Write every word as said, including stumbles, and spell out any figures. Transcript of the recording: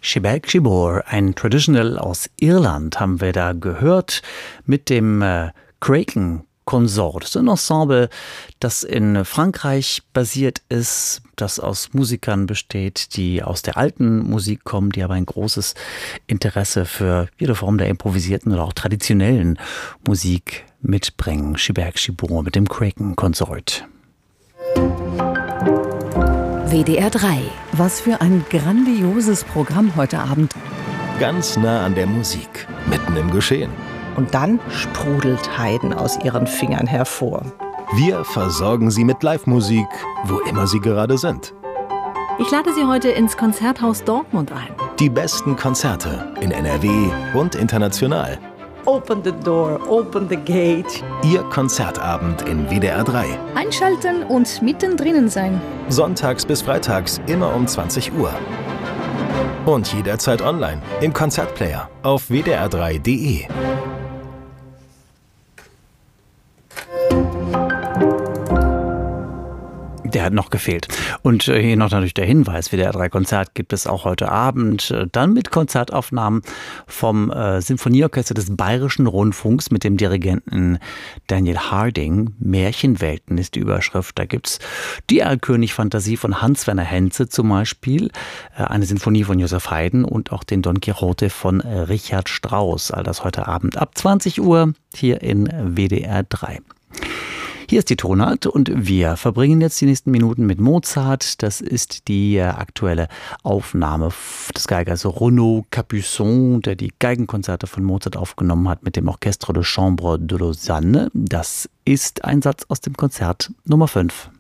Shebag Shibor, ein Traditional aus Irland, haben wir da gehört mit dem äh, Craken Consort. Das ist ein Ensemble, das in Frankreich basiert ist, das aus Musikern besteht, die aus der alten Musik kommen, die aber ein großes Interesse für jede Form der improvisierten oder auch traditionellen Musik mitbringen. Shebag Shibor mit dem Craken Consort. W D R drei. Was für ein grandioses Programm heute Abend. Ganz nah an der Musik, mitten im Geschehen. Und dann sprudelt Haydn aus ihren Fingern hervor. Wir versorgen Sie mit Live-Musik, wo immer Sie gerade sind. Ich lade Sie heute ins Konzerthaus Dortmund ein. Die besten Konzerte in N R W und international. Open the door, open the gate. Ihr Konzertabend in W D R drei. Einschalten und mittendrin sein. Sonntags bis freitags immer um zwanzig Uhr. Und jederzeit online im Konzertplayer auf w d r drei punkt d e. Der hat noch gefehlt. Und äh, hier noch natürlich der Hinweis, W D R drei Konzert gibt es auch heute Abend, äh, dann mit Konzertaufnahmen vom äh, Sinfonieorchester des Bayerischen Rundfunks mit dem Dirigenten Daniel Harding. Märchenwelten ist die Überschrift. Da gibt's die Erlkönig-Fantasie von Hans-Werner Henze zum Beispiel, äh, eine Sinfonie von Joseph Haydn und auch den Don Quixote von äh, Richard Strauss. All das heute Abend ab zwanzig Uhr hier in W D R drei. Hier ist die Tonart und wir verbringen jetzt die nächsten Minuten mit Mozart. Das ist die aktuelle Aufnahme des Geigers Renaud Capuçon, der die Geigenkonzerte von Mozart aufgenommen hat mit dem Orchestre de Chambre de Lausanne. Das ist ein Satz aus dem Konzert Nummer fünf.